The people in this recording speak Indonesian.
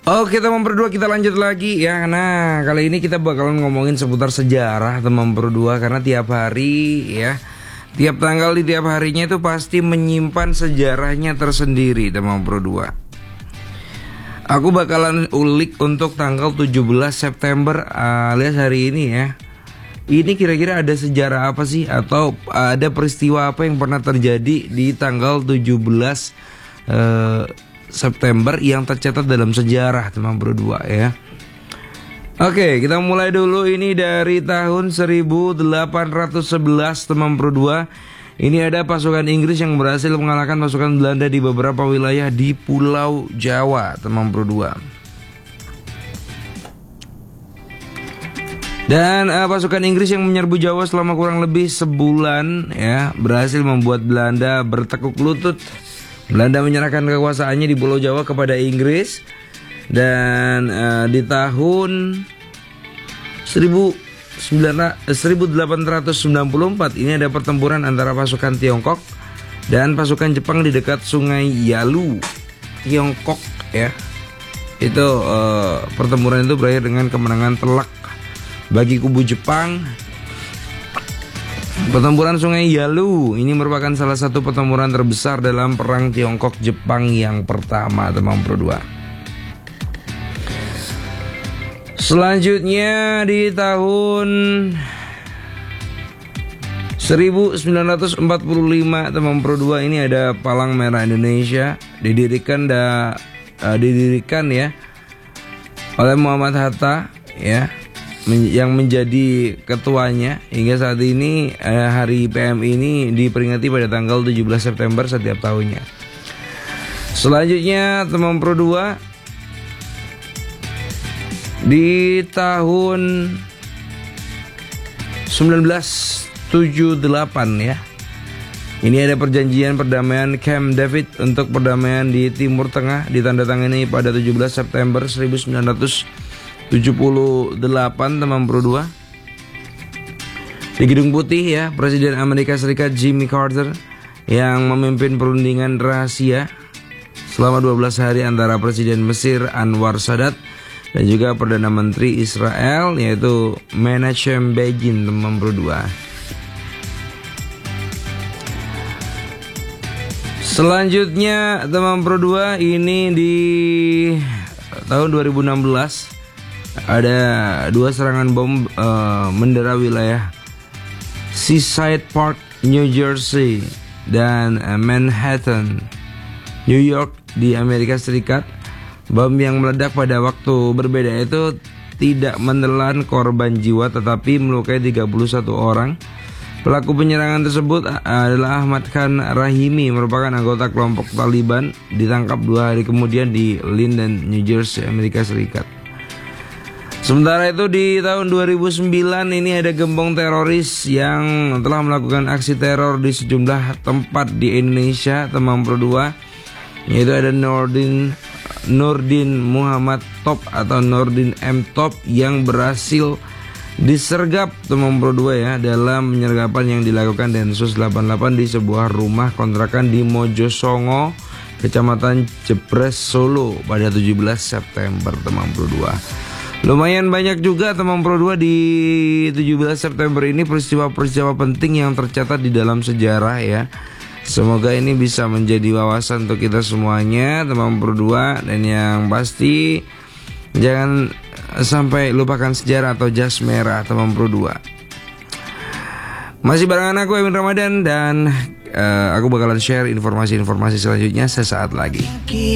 Oke teman berdua, kita lanjut lagi ya. Nah kali ini kita bakalan ngomongin seputar sejarah teman berdua. Karena tiap hari ya, tiap tanggal di tiap harinya itu pasti menyimpan sejarahnya tersendiri teman berdua. Aku bakalan ulik untuk tanggal 17 September alias hari ini ya. Ini kira-kira ada sejarah apa sih, atau ada peristiwa apa yang pernah terjadi di tanggal 17 September yang tercatat dalam sejarah teman berdua ya. Oke, kita mulai dulu ini dari tahun 1811 teman berdua. Ini ada pasukan Inggris yang berhasil mengalahkan pasukan Belanda di beberapa wilayah di Pulau Jawa teman berdua. Dan pasukan Inggris yang menyerbu Jawa selama kurang lebih sebulan ya, berhasil membuat Belanda bertekuk lutut. Belanda menyerahkan kekuasaannya di Pulau Jawa kepada Inggris. Dan di tahun 1894 ini ada pertempuran antara pasukan Tiongkok dan pasukan Jepang di dekat Sungai Yalu, Tiongkok ya. Itu pertempuran itu berakhir dengan kemenangan telak bagi kubu Jepang. Pertempuran Sungai Yalu ini merupakan salah satu pertempuran terbesar dalam perang Tiongkok-Jepang yang pertama teman berdua. Selanjutnya di tahun 1945 teman berdua, ini ada Palang Merah Indonesia didirikan ya oleh Muhammad Hatta ya, yang menjadi ketuanya. Hingga saat ini hari PMI ini diperingati pada tanggal 17 September setiap tahunnya. Selanjutnya teman Pro 2, di tahun 1978 ya, ini ada perjanjian perdamaian Camp David untuk perdamaian di Timur Tengah, ditandatangani pada 17 September 1978 teman Pro 2. Di Gedung Putih ya, Presiden Amerika Serikat Jimmy Carter yang memimpin perundingan rahasia selama 12 hari antara Presiden Mesir Anwar Sadat dan juga Perdana Menteri Israel yaitu Menachem Begin teman Pro 2. Selanjutnya teman Pro 2, ini di tahun 2016 ada dua serangan bom mendera wilayah Seaside Park, New Jersey dan Manhattan, New York di Amerika Serikat. Bom yang meledak pada waktu berbeda itu tidak menelan korban jiwa tetapi melukai 31 orang. Pelaku penyerangan tersebut adalah Ahmad Khan Rahimi, merupakan anggota kelompok Taliban, ditangkap 2 hari kemudian di Linden, New Jersey, Amerika Serikat. Sementara itu di tahun 2009 ini ada gembong teroris yang telah melakukan aksi teror di sejumlah tempat di Indonesia teman Pro 2, yaitu ada Nurdin Muhammad Top atau Nurdin M Top yang berhasil disergap teman Pro 2 ya, dalam penyergapan yang dilakukan Densus 88 di sebuah rumah kontrakan di Mojosongo, Kecamatan Jebres, Solo pada 17 September teman Pro 2. Lumayan banyak juga teman Pro 2 di 17 September ini peristiwa-peristiwa penting yang tercatat di dalam sejarah ya. Semoga ini bisa menjadi wawasan untuk kita semuanya teman Pro 2. Dan yang pasti jangan sampai lupakan sejarah atau jas merah teman Pro 2. Masih barengan aku Emin Ramadan, dan aku bakalan share informasi-informasi selanjutnya sesaat lagi.